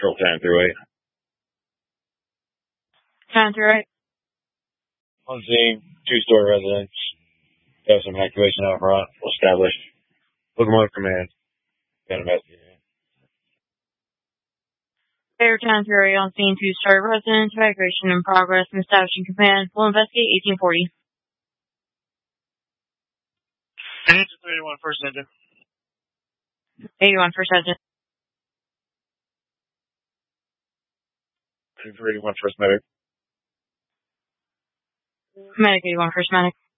Control 10-8. 10-8. On scene, two-story residence. Have some evacuation out front. Established. Locomotive command. Got a message. Bear 10-8 on scene, two-story residence. Evacuation in progress. And establishing command. We'll investigate 1840. Engine 381, first engine. 81, first engine. 381, first medic. Medic 81, first medic.